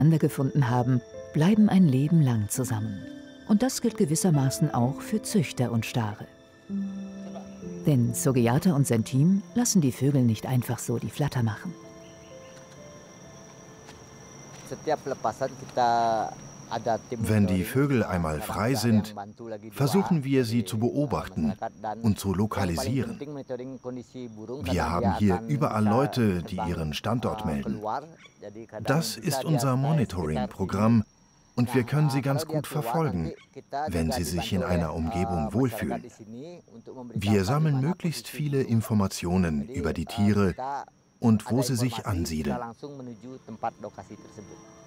gefunden haben, bleiben ein Leben lang zusammen. Und das gilt gewissermaßen auch für Züchter und Stare. Denn Sogyata und sein Team lassen die Vögel nicht einfach so die Flatter machen. Wenn die Vögel einmal frei sind, versuchen wir, sie zu beobachten und zu lokalisieren. Wir haben hier überall Leute, die ihren Standort melden. Das ist unser Monitoring-Programm und wir können sie ganz gut verfolgen, wenn sie sich in einer Umgebung wohlfühlen. Wir sammeln möglichst viele Informationen über die Tiere und wo sie sich ansiedeln.